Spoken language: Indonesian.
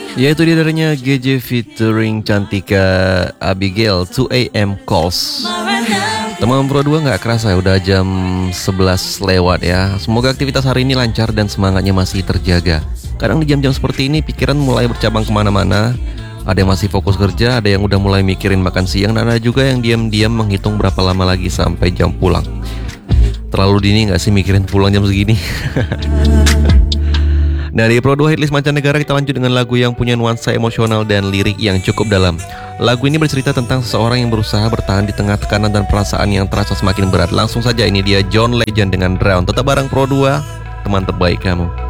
Ya itu dia darinya GJ featuring Cantika Abigail 2 AM Calls. Teman Pro 2 gak kerasa ya udah jam 11 lewat ya. Semoga aktivitas hari ini lancar dan semangatnya masih terjaga. Kadang di jam-jam seperti ini pikiran mulai bercabang kemana-mana. Ada yang masih fokus kerja, ada yang udah mulai mikirin makan siang, dan ada juga yang diam-diam menghitung berapa lama lagi sampai jam pulang. Terlalu dini gak sih mikirin pulang jam segini? Dari Pro 2 Hitlist Mancanegara kita lanjut dengan lagu yang punya nuansa emosional dan lirik yang cukup dalam. Lagu ini bercerita tentang seseorang yang berusaha bertahan di tengah tekanan dan perasaan yang terasa semakin berat. Langsung saja ini dia John Legend dengan Drown. Tetap bareng Pro 2, teman terbaik kamu.